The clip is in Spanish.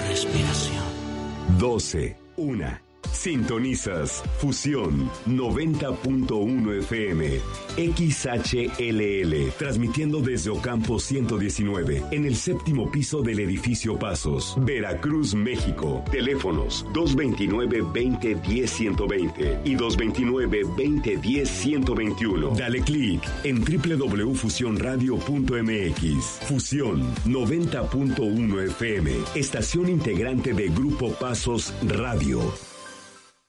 respiración. 12, 1. Sintonizas Fusión 90.1 FM XHLL, transmitiendo desde Ocampo 119, en el séptimo piso del edificio Pasos, Veracruz, México. Teléfonos 229-2010-120 y 229-2010-121. Dale clic en www.fusionradio.mx. Fusión 90.1 FM, estación integrante de Grupo Pasos Radio.